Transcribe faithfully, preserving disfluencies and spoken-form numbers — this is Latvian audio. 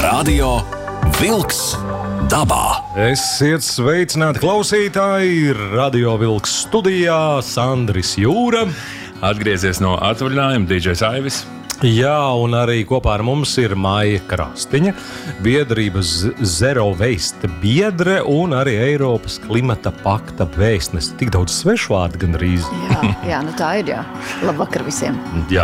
Radio Vilks dabā. Esiet sveicināti klausītāji, Radio Vilks studijā Sandris Jūra. Atgriezies no atvaļinājuma D Js Aivis. Jā, un arī kopā ar mums ir Maija Krastiņa, biedrības Zero Waste biedre un arī Eiropas klimata pakta vēstnes. Tik daudz svešvārdu gandrīz. Jā, jā, nu tā ir, jā. Labvakar visiem. Jā.